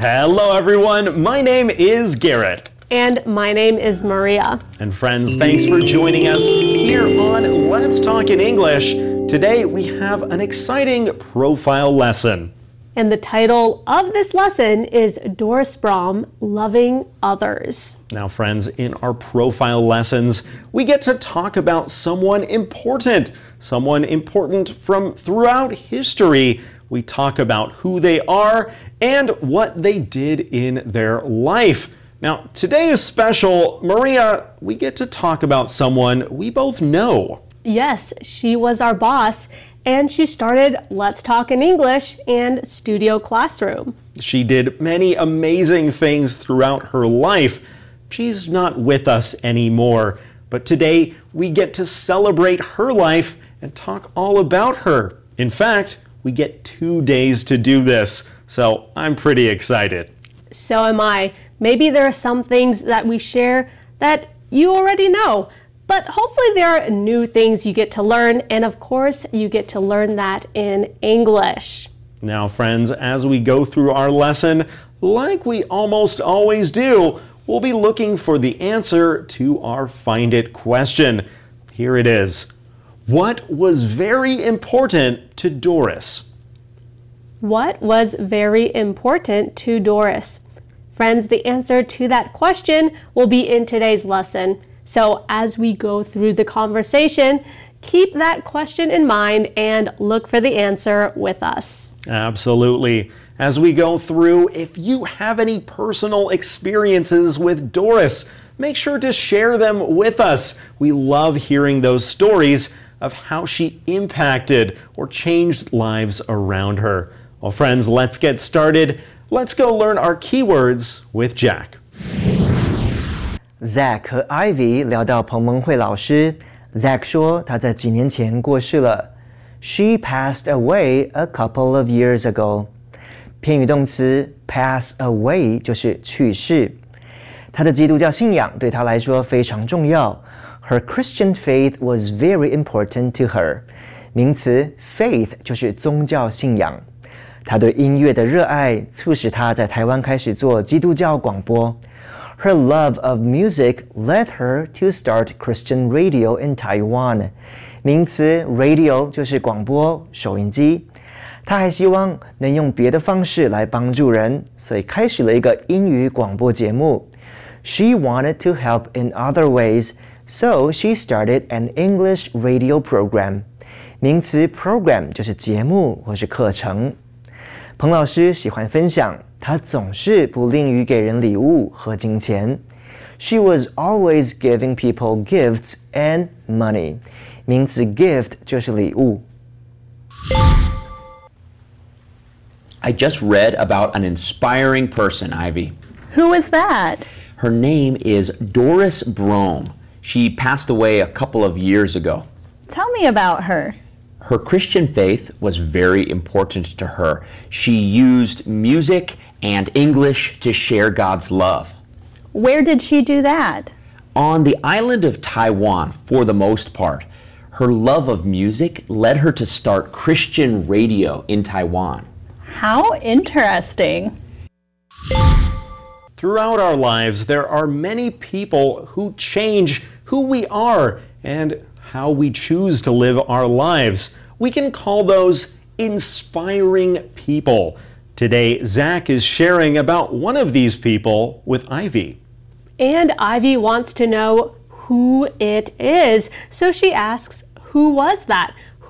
Hello everyone, my name is Garrett. And my name is Maria. And friends, thanks for joining us here on Let's Talk in English. Today we have an exciting profile lesson. And the title of this lesson is Doris Braume, Loving Others. Now friends, in our profile lessons, we get to talk about someone important from throughout history. We talk about who they are and what they did in their life. Now, today is special. Maria, we get to talk about someone we both know. Yes, she was our boss, and she started Let's Talk in English and Studio Classroom. She did many amazing things throughout her life. She's not with us anymore, but today we get to celebrate her life and talk all about her. In fact, we get 2 days to do this, so I'm pretty excited. So am I. Maybe there are some things that we share that you already know, but hopefully there are new things you get to learn, and of course, you get to learn that in English. Now, friends, as we go through our lesson, like we almost always do, we'll be looking for the answer to our Find It question. Here it is. What was very important to Doris? What was very important to Doris? Friends, the answer to that question will be in today's lesson. So as we go through the conversation, keep that question in mind and look for the answer with us. Absolutely. As we go through, if you have any personal experiences with Doris, make sure to share them with us. We love hearing those stories of how she impacted or changed lives around her. Well, friends, let's get started. Let's go learn our keywords with Jack. Zach 和 Ivy 聊到彭蒙慧老师 Zach 说他在几年前过世了 She passed away a couple of years ago 片语动词 pass away 就是去世他的基督教信仰对他来说非常重要 Her Christian faith was very important to her 名词 faith 就是宗教信仰他对音乐的热爱促使他在台湾开始做基督教广播Her love of music led her to start Christian radio in Taiwan. 名词 radio 就是广播、收音机。她还希望能用别的方式来帮助人，所以开始了一个英语广播节目。She wanted to help in other ways, so she started an English radio program. 名词 program 就是节目或是课程。彭老师喜欢分享。她总是不吝于给人礼物和金钱。She was always giving people gifts and money. 名词 gift 就是礼物。 I just read about an inspiring person, Ivy. Who is that? Her name is Doris Braume. She passed away a couple of years ago. Tell me about her. Her Christian faith was very important to her. She used music and English to share God's love. Where did she do that? On the island of Taiwan, for the most part. Her love of music led her to start Christian radio in Taiwan. How interesting. Throughout our lives, there are many people who change who we are and how we choose to live our lives. We can call those inspiring people. Today, Zach is sharing about one of these people with Ivy. And Ivy wants to know who it is. So she asks, who was that?